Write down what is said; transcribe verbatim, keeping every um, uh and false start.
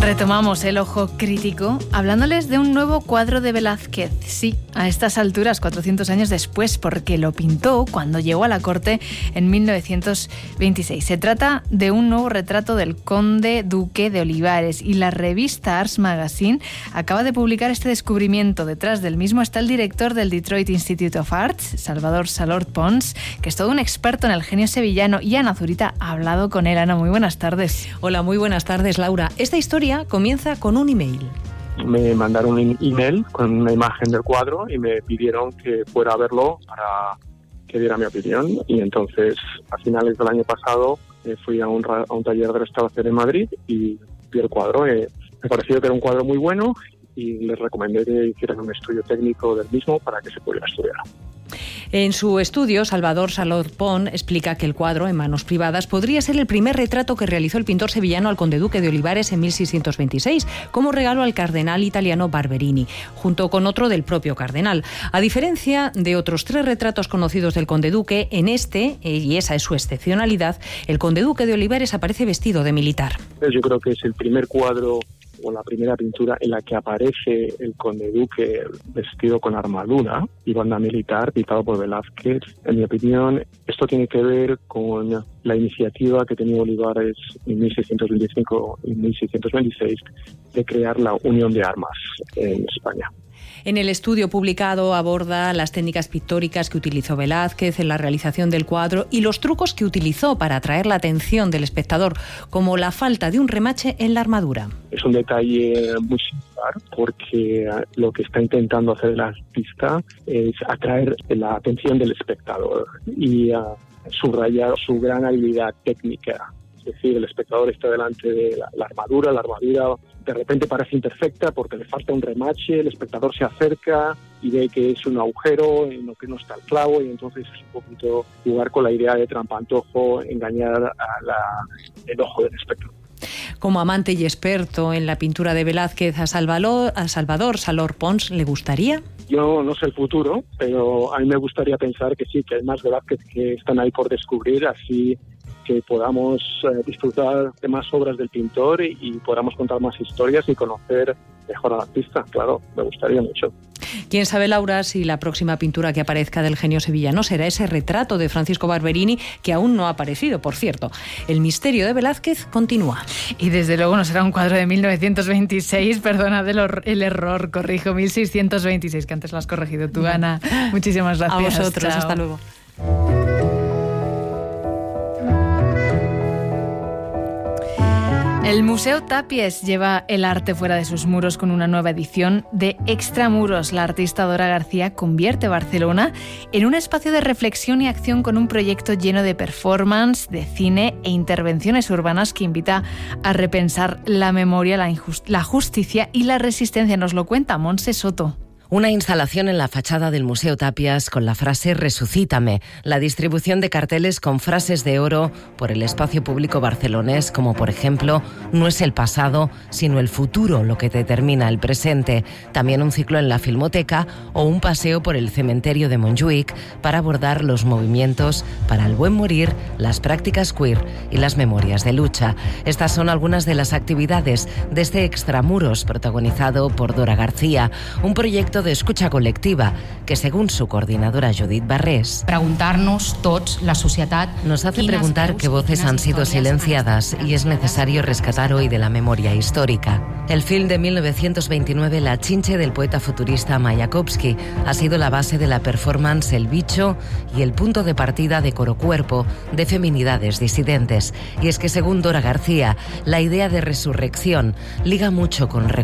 Retomamos el ojo crítico hablándoles de un nuevo cuadro de Velázquez. Sí, a estas alturas, cuatrocientos años después, porque lo pintó cuando llegó a la corte en mil novecientos veintiséis. Se trata de un nuevo retrato del conde duque de Olivares y la revista Ars Magazine acaba de publicar este descubrimiento. Detrás del mismo está el director del Detroit Institute of Arts, Salvador Salort Pons, que es todo un experto en el genio sevillano, y Ana Zurita ha hablado con él. Ana, muy buenas tardes. Hola, muy buenas tardes, Laura. Esta historia comienza con un email. Me mandaron un email con una imagen del cuadro y me pidieron que fuera a verlo para que diera mi opinión. Y entonces, a finales del año pasado, eh, fui a un, ra- a un taller de restauración en Madrid y vi el cuadro. Eh, me pareció que era un cuadro muy bueno y les recomendé que hicieran un estudio técnico del mismo para que se pudiera estudiar. En su estudio, Salvador Salort Pons explica que el cuadro, en manos privadas, podría ser el primer retrato que realizó el pintor sevillano al conde duque de Olivares en mil seiscientos veintiséis, como regalo al cardenal italiano Barberini, junto con otro del propio cardenal. A diferencia de otros tres retratos conocidos del conde duque, en este, y esa es su excepcionalidad, el conde duque de Olivares aparece vestido de militar. Yo creo que es el primer cuadro o la primera pintura en la que aparece el conde duque vestido con armadura y banda militar, pintado por Velázquez. En mi opinión, esto tiene que ver con la iniciativa que tenía Olivares en mil seiscientos veinticinco y mil seiscientos veintiséis de crear la Unión de Armas en España. En el estudio publicado aborda las técnicas pictóricas que utilizó Velázquez en la realización del cuadro y los trucos que utilizó para atraer la atención del espectador, como la falta de un remache en la armadura. Es un detalle muy singular porque lo que está intentando hacer el artista es atraer la atención del espectador y uh, subrayar su gran habilidad técnica. Es decir, el espectador está delante de la, la armadura, la armadura de repente parece imperfecta porque le falta un remache, el espectador se acerca y ve que es un agujero en lo que no está el clavo, y entonces es un poquito jugar con la idea de trampantojo, engañar a la, el ojo del espectador. Como amante y experto en la pintura de Velázquez, a Salvador, a Salvador Salort Pons, ¿le gustaría? Yo no sé el futuro, pero a mí me gustaría pensar que sí, que hay más Velázquez que están ahí por descubrir, así que podamos eh, disfrutar de más obras del pintor y, y podamos contar más historias y conocer mejor al artista. Claro, me gustaría mucho. Quién sabe, Laura, si la próxima pintura que aparezca del genio sevillano será ese retrato de Francisco Barberini, que aún no ha aparecido, por cierto. El misterio de Velázquez continúa. Y desde luego no será un cuadro de mil novecientos veintiséis, perdonad el, or- el error, corrijo, mil seiscientos veintiséis, que antes lo has corregido tú, Ana. Muchísimas gracias. A vosotros, Chao. Hasta luego. El Museo Tapies lleva el arte fuera de sus muros con una nueva edición de Extramuros. La artista Dora García convierte Barcelona en un espacio de reflexión y acción con un proyecto lleno de performance, de cine e intervenciones urbanas que invita a repensar la memoria, la, injust- la justicia y la resistencia. Nos lo cuenta Montse Soto. Una instalación en la fachada del Museo Tapias con la frase «Resucítame», la distribución de carteles con frases de oro por el espacio público barcelonés, como por ejemplo «No es el pasado, sino el futuro lo que determina el presente», también un ciclo en la Filmoteca o un paseo por el cementerio de Montjuïc para abordar los movimientos para el buen morir, las prácticas queer y las memorias de lucha. Estas son algunas de las actividades de este Extramuros protagonizado por Dora García, un proyecto de escucha colectiva que, según su coordinadora Judit Barrés, preguntarnos tots, la societat, nos hace preguntar qué voces han sido silenciadas y es necesario rescatar hoy de la memoria histórica. El film de mil novecientos veintinueve La Chinche del poeta futurista Mayakovsky ha sido la base de la performance El Bicho y el punto de partida de Coro Cuerpo de feminidades disidentes. Y es que, según Dora García, la idea de resurrección liga mucho con